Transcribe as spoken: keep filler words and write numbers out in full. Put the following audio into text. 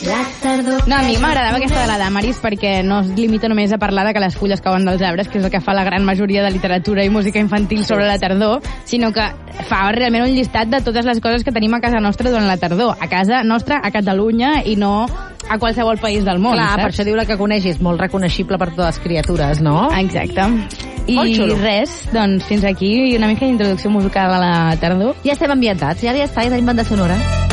La tardor. No, a mi m'agradava aquesta de la Damaris perquè no es limita només a parlar de que les fulles cauen dels arbres, que és el que fa la gran majoria de literatura i música infantil sobre la tardor, sinó que fa realment un llistat de totes les coses que tenim a casa nostra durant la tardor. A casa nostra, a Catalunya, i no a qualsevol país del món. Clar, saps? per això diu la que coneix, és molt reconeixible per totes les criatures, no? Exacte. I Molt xulo. res, doncs fins aquí una mica d'introducció musical a la tardor. Ja estem ambientats, ja, ja està, ja tenim banda sonora.